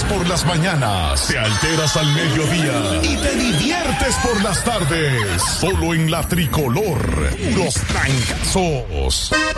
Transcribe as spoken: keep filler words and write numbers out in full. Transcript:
por las mañanas, te alteras al mediodía y te diviertes por las tardes. Solo en la Tricolor, puros trancazos.